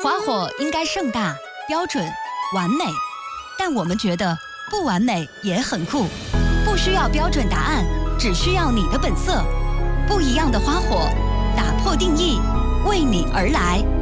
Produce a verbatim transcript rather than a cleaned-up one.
花火应该盛大、标准、完美，但我们觉得不完美也很酷。不需要标准答案，只需要你的本色。不一样的花火，打破定义，为你而来。